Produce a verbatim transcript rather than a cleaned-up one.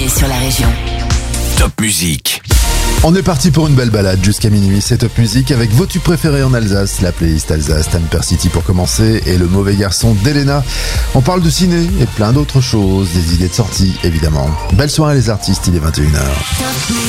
nouveautés sur la région. Top Musique. On est parti pour une belle balade jusqu'à minuit, c'est Top Musique avec vos tubes préférés en Alsace, la playlist Alsace, Tamper City pour commencer et le mauvais garçon d'Elena. On parle de ciné et plein d'autres choses, des idées de sortie évidemment. Belle soirée les artistes, il est vingt et une heures.